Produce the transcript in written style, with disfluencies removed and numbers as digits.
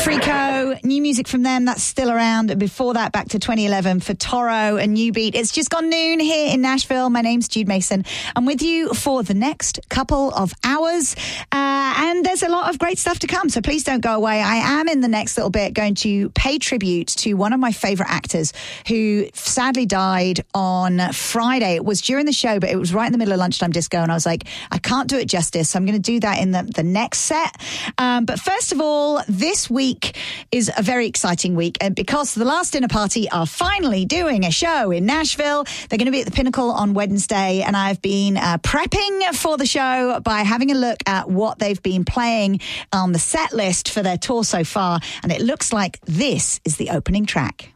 Frico, new music from them, that's still around. Before that, back to 2011 for Toro and New Beat. It's just gone noon here in Nashville. My name's Jude Mason. I'm with you for the next couple of hours. And there's a lot of great stuff to come, so please don't go away. I am in the next little bit going to pay tribute to one of my favourite actors who sadly died on Friday. It was during the show, but it was right in the middle of lunchtime disco, and I was like, I can't do it justice, so I'm going to do that in the next set. But first of all, this week is a very exciting week, and because The Last Dinner Party are finally doing a show in Nashville. They're going to be at the Pinnacle on Wednesday, and I've been prepping for the show by having a look at what they've been playing on the set list for their tour so far, and it looks like this is the opening track.